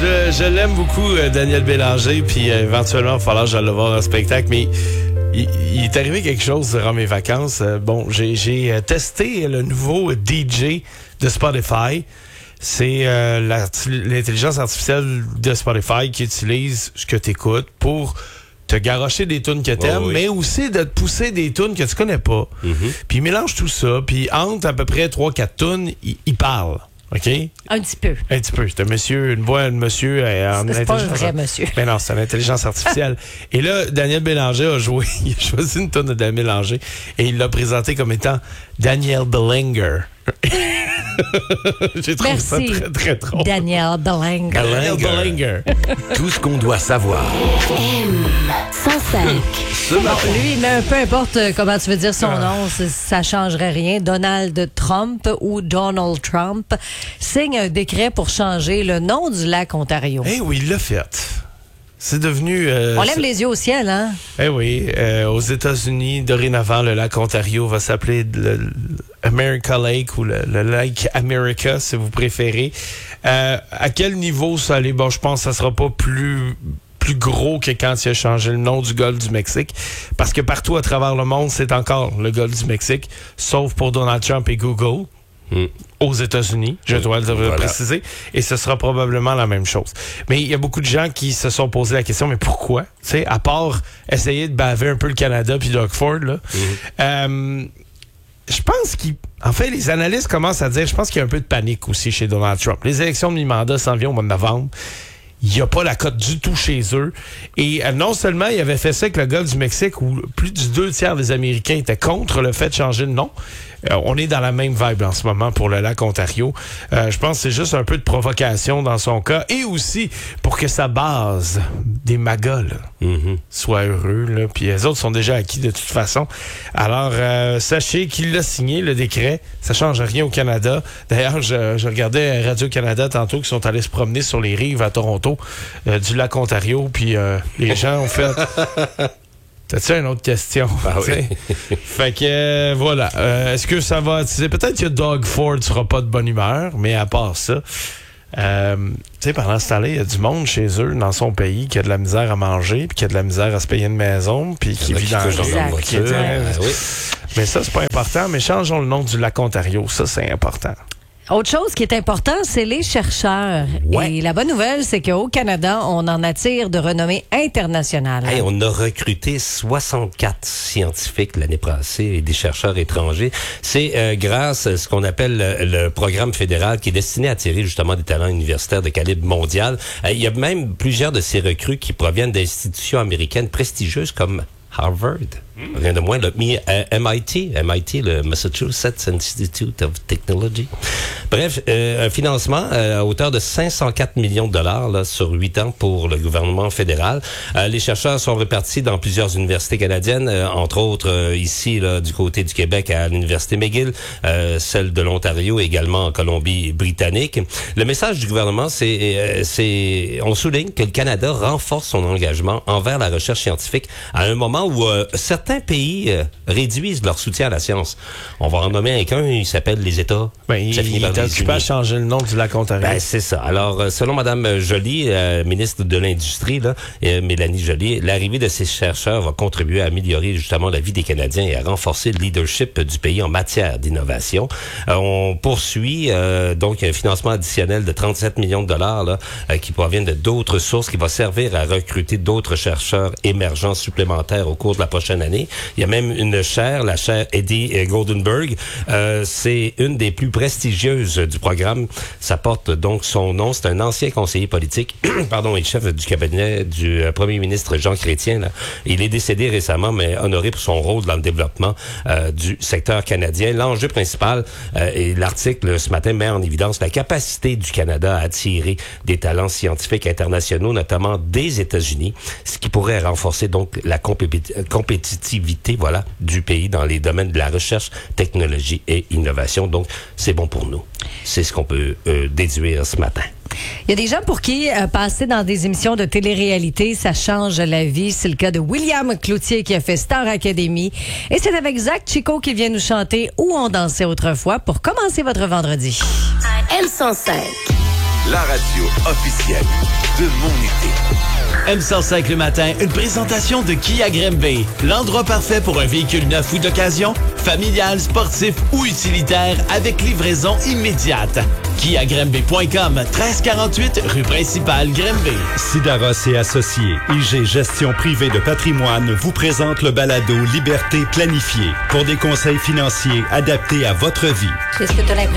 Je l'aime beaucoup, Daniel Bélanger, puis éventuellement, il va falloir que j'aille le voir en spectacle, mais il est arrivé quelque chose durant mes vacances. J'ai testé le nouveau DJ de Spotify. C'est l'intelligence artificielle de Spotify qui utilise ce que tu écoutes pour te garrocher des tunes que t'aimes, mais aussi de te pousser des tunes que tu connais pas. Puis il mélange tout ça, puis entre à peu près 3-4 tunes, il parle. OK? Un petit peu. Un petit peu. C'est une voix de monsieur en c'est pas un vrai monsieur. Ben non, c'est une intelligence artificielle. Et là, Daniel Bélanger il a choisi une tune de Daniel Bélanger et il l'a présenté comme étant Daniel Bellinger. J'ai trouvé ça très, très drôle. Daniel Bellinger. Daniel Bellinger. Tout ce qu'on doit savoir. M105. Lui, mais peu importe comment tu veux dire son nom, ça changerait rien. Donald Trump ou Donald Trump signe un décret pour changer le nom du lac Ontario. Eh oui, il l'a fait. C'est devenu... on lève les yeux au ciel, hein? Eh oui, aux États-Unis, dorénavant, le lac Ontario va s'appeler le America Lake ou le lac America, si vous préférez. À quel niveau ça allait? Bon, je pense que ça sera pas plus gros que quand il a changé le nom du golfe du Mexique. Parce que partout à travers le monde, c'est encore le golfe du Mexique, sauf pour Donald Trump et Google. Aux États-Unis, je dois le préciser, et ce sera probablement la même chose. Mais il y a beaucoup de gens qui se sont posé la question, mais pourquoi? Tu sais, à part essayer de baver un peu le Canada puis Doug Ford, là. Je pense en fait, les analystes commencent à dire, je pense qu'il y a un peu de panique aussi chez Donald Trump. Les élections de mi-mandat s'en viennent au mois de novembre. Il n'y a pas la cote du tout chez eux. Et non seulement il avait fait ça avec le golfe du Mexique, où plus du 2/3 des Américains étaient contre le fait de changer le nom. On est dans la même vibe en ce moment pour le lac Ontario. Je pense que c'est juste un peu de provocation dans son cas. Et aussi pour que sa base des MAGA soit heureux. Là. Puis les autres sont déjà acquis de toute façon. Alors, sachez qu'il l'a signé, le décret. Ça change rien au Canada. D'ailleurs, je regardais Radio-Canada tantôt qui sont allés se promener sur les rives à Toronto du lac Ontario. Puis les gens ont fait... T'as-tu une autre question? Ah oui. Fait que voilà. Est-ce que ça va attiser? Peut-être que Doug Ford sera pas de bonne humeur, mais à part ça, tu sais, pendant ce temps-là, il y a du monde chez eux, dans son pays, qui a de la misère à manger, puis qui a de la misère à se payer une maison, puis qui vit dans la voiture. Mais ça, c'est pas important. Mais changeons le nom du lac Ontario. Ça, c'est important. Autre chose qui est important, c'est les chercheurs. Ouais. Et la bonne nouvelle, c'est qu'au Canada, on en attire de renommée internationale. Hey, on a recruté 64 scientifiques l'année passée et des chercheurs étrangers. C'est grâce à ce qu'on appelle le programme fédéral qui est destiné à attirer justement des talents universitaires de calibre mondial. Il y a même plusieurs de ces recrues qui proviennent d'institutions américaines prestigieuses comme Harvard, rien de moins, le MIT, le Massachusetts Institute of Technology. Bref, un financement à hauteur de 504 millions de dollars là, sur 8 ans pour le gouvernement fédéral. Les chercheurs sont répartis dans plusieurs universités canadiennes, entre autres ici là, du côté du Québec à l'université McGill, celle de l'Ontario également en Colombie-Britannique. Le message du gouvernement, on souligne que le Canada renforce son engagement envers la recherche scientifique à un moment où certains pays réduisent leur soutien à la science. On va en nommer un, il s'appelle les États. Il est occupé à changer le nom du lac Ontario. C'est ça. Alors, selon Mme Joly, ministre de l'Industrie, là, Mélanie Joly, l'arrivée de ces chercheurs va contribuer à améliorer justement la vie des Canadiens et à renforcer le leadership du pays en matière d'innovation. On poursuit donc un financement additionnel de 37 millions de dollars là, qui proviennent de d'autres sources qui va servir à recruter d'autres chercheurs émergents supplémentaires au cours de la prochaine année. Il y a même une chaire, la chaire Eddie Goldenberg. C'est une des plus prestigieuses du programme. Ça porte donc son nom. C'est un ancien conseiller politique, et chef du cabinet du premier ministre Jean Chrétien. Là. Il est décédé récemment, mais honoré pour son rôle dans le développement du secteur canadien. L'enjeu principal, et l'article ce matin met en évidence la capacité du Canada à attirer des talents scientifiques internationaux, notamment des États-Unis, ce qui pourrait renforcer donc la compétitivité du pays dans les domaines de la recherche, technologie et innovation. Donc, c'est bon pour nous. C'est ce qu'on peut déduire ce matin. Il y a des gens pour qui passer dans des émissions de télé-réalité, ça change la vie. C'est le cas de William Cloutier qui a fait Star Academy. Et c'est avec Zach Chico qui vient nous chanter Où on dansait autrefois pour commencer votre vendredi. M105. la radio officielle de mon été. M105 le matin, une présentation de Kia Grimby. L'endroit parfait pour un véhicule neuf ou d'occasion, familial, sportif ou utilitaire avec livraison immédiate. KiaGrimby.com, 1348 rue principale Grimby. Sidaros et Associés, IG Gestion privée de patrimoine vous présente le balado Liberté planifiée pour des conseils financiers adaptés à votre vie. Est-ce que tu as l'impression